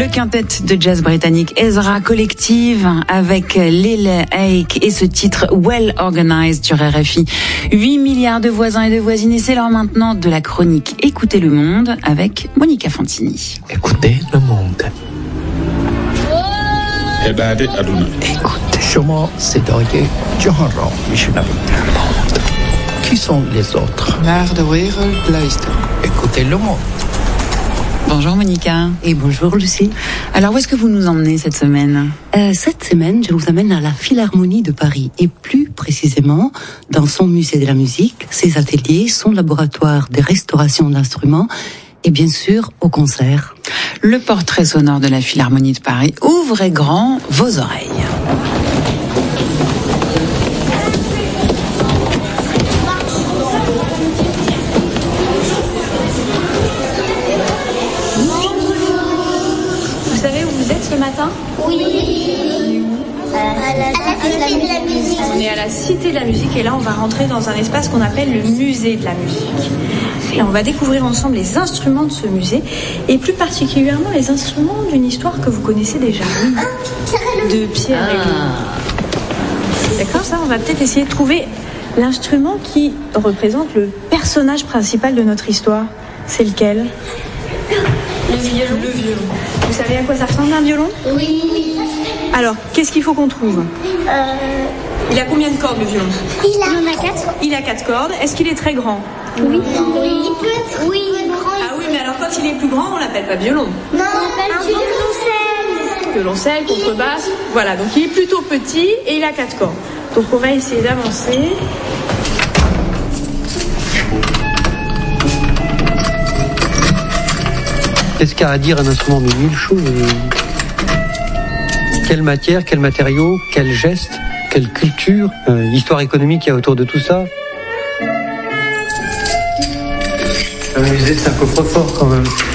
Le quintet de jazz britannique Ezra Collective avec Lil Ake et ce titre Well Organized sur RFI. 8 milliards de voisins et de voisines et c'est l'heure maintenant de la chronique Écoutez le monde avec Monica Fantini. Écoutez le monde. Écoutez. شما صدای جهان را میشنوید. Qui sont les autres? Naar de wereld luisteren. Écoutez le monde. Bonjour Monica. Et bonjour Lucie. Alors où est-ce que vous nous emmenez cette semaine ? Cette semaine, je vous amène à la Philharmonie de Paris et plus précisément dans son musée de la musique, ses ateliers, son laboratoire de restauration d'instruments et bien sûr au concert. Le portrait sonore de la Philharmonie de Paris. Ouvrez grand vos oreilles. Ce matin ? Oui. À la Cité de la Musique. On est à la Cité de la Musique et là on va rentrer dans un espace qu'on appelle le musée de la musique. Et on va découvrir ensemble les instruments de ce musée et plus particulièrement les instruments d'une histoire que vous connaissez déjà, de Pierre et Louis. D'accord, ça on va peut-être essayer de trouver l'instrument qui représente le personnage principal de notre histoire. C'est lequel ? Le violon. Le violon. Vous savez à quoi ça ressemble un violon ? Oui. Alors, qu'est-ce qu'il faut qu'on trouve ? Il a combien de cordes le violon ? Il en a 4. Il a 4 cordes. Est-ce qu'il est très grand ? Oui. Oui. Ah oui, mais alors quand il est plus grand, on l'appelle pas violon. Non, on l'appelle violoncelle. Violoncelle, contrebasse. Voilà, donc il est plutôt petit et il a 4 cordes. Donc on va essayer d'avancer. Qu'est-ce qu'a à dire un instrument de mille choses? Quelle matière, quel matériau, quel geste, quelle culture, histoire économique qu'il y a autour de tout ça. Un musée, c'est un coffre-fort quand même.